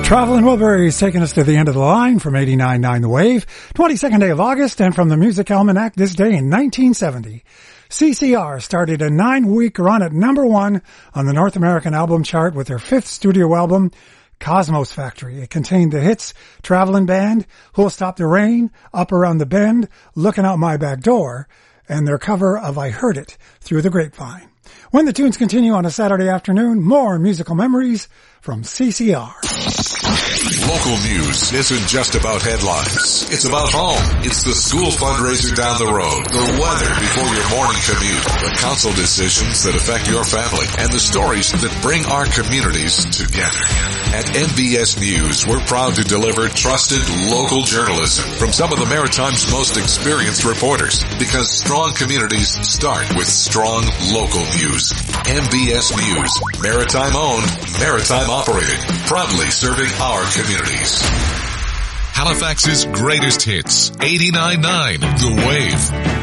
Traveling Wilburys taking us to the end of the line from 89.9 The Wave, 22nd day of August, and from the Music Almanac this day in 1970. CCR started a 9-week run at number 1 on the North American album chart with their 5th studio album, Cosmos Factory. It contained the hits Traveling Band, Who'll Stop the Rain, Up Around the Bend, Looking Out My Back Door, and their cover of I Heard It Through the Grapevine. When the tunes continue on a Saturday afternoon, more musical memories from CCR. Local news isn't just about headlines. It's about home. It's the school fundraiser down the road, the weather before your morning commute, the council decisions that affect your family, and the stories that bring our communities together. At NBS News, we're proud to deliver trusted local journalism from some of the Maritime's most experienced reporters, because strong communities start with strong local news. NBS News, Maritime owned, Maritime operated, proudly serving our communities. Halifax's greatest hits, 89.9 The Wave.